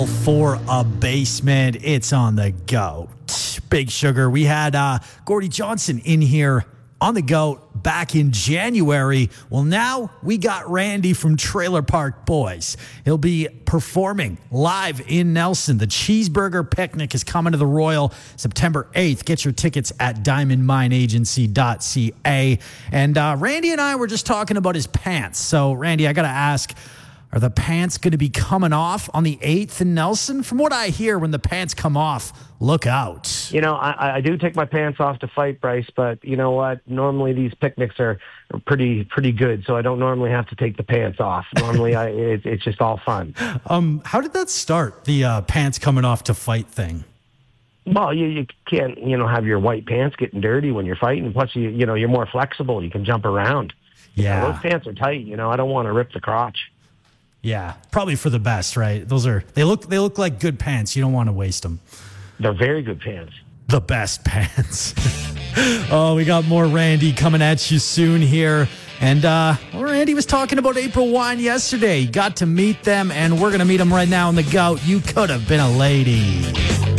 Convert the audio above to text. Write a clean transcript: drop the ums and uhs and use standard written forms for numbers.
For a basement, it's on the goat. Big Sugar. We had Gordie Johnson in here on the goat back in January. Well, now we got Randy from Trailer Park Boys. He'll be performing live in Nelson. The Cheeseburger Picnic is coming to the Royal September 8th. Get your tickets at diamondmineagency.ca. And Randy and I were just talking about his pants. So, Randy, I got to ask, are the pants going to be coming off on the 8th in Nelson? From what I hear, when the pants come off, look out. You know, I do take my pants off to fight, Bryce, but you know what? Normally these picnics are pretty good, so I don't normally have to take the pants off. Normally it's just all fun. How did that start, the pants coming off to fight thing? Well, you can't, have your white pants getting dirty when you're fighting. Plus, you're more flexible. You can jump around. Yeah. Those pants are tight. I don't want to rip the crotch. Yeah, probably for the best, right? They look like good pants. You don't want to waste them. They're very good pants. The best pants. Oh, we got more Randy coming at you soon here. And Randy was talking about April Wine yesterday. Got to meet them, and we're going to meet them right now in the goat. You could have been a lady.